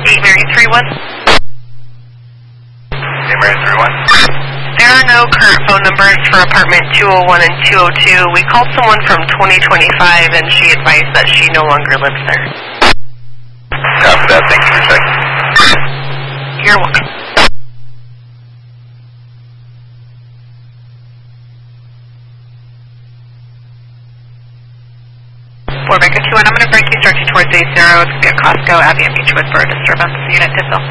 8 Mary 31. 8 Mary 31. There are no current phone numbers for apartment 201 and 202. We called someone from 2025 and she advised that she no longer lives there. Copy that. Thank you for checking. You're welcome. Fort Baker 21, I'm going to break you directly towards A0. It's going to be at Costco, Abbey and Beechwood for a disturbance. Unit to fill.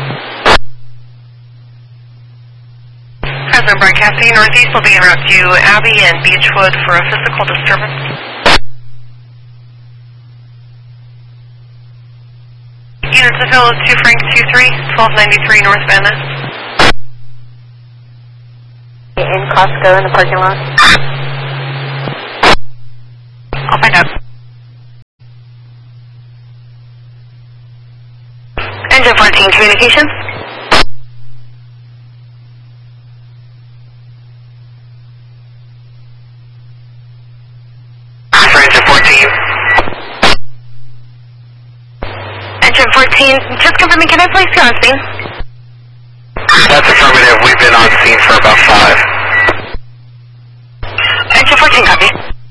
President broadcasting northeast will be en route to Abbey and Beechwood for a physical disturbance. Unit to fill is 2 Frank 23, 1293 North Van Ness. In Costco in the parking lot. I'll find out. Engine 14, communications. Engine 14. Engine 14, just confirming, can I place you on scene? That's affirmative. We've been on scene for about 5. Engine 14, copy.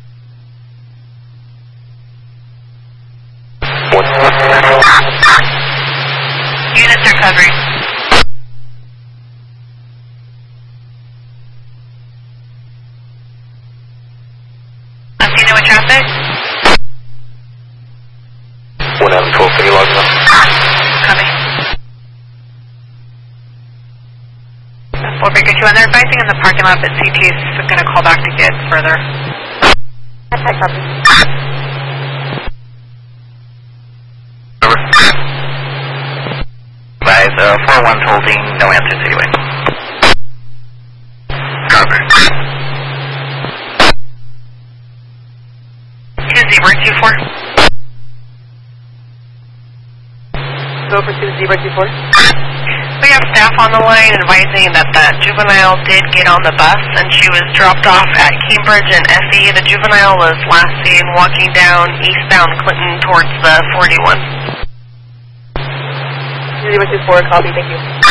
Units are covering. Messina with traffic. 1 out of 12, can you log on? Copy. Fort Baker 21, they're advising in the parking lot that CT is going to call back to get further. Okay, copy. Over. Advise, 4-1's holding, no answers anyway. Copy. 2024. Go for 2024. We have staff on the line advising that the juvenile did get on the bus and she was dropped off at Cambridge and FE. The juvenile was last seen walking down eastbound Clinton towards the 41. 024, copy, thank you.